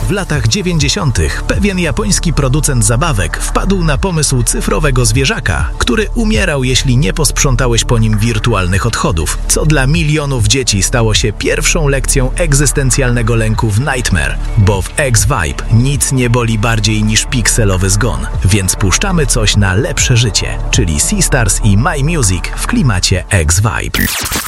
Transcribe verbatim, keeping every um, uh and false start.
W latach dziewięćdziesiątych pewien japoński producent zabawek wpadł na pomysł cyfrowego zwierzaka, który umierał, jeśli nie posprzątałeś po nim wirtualnych odchodów, co dla milionów dzieci stało się pierwszą lekcją egzystencjalnego lęku w Nightmare, bo w X-Vibe nic nie boli bardziej niż pikselowy zgon, więc puszczamy coś na lepsze życie, czyli Seastars i My Music w klimacie X-Vibe.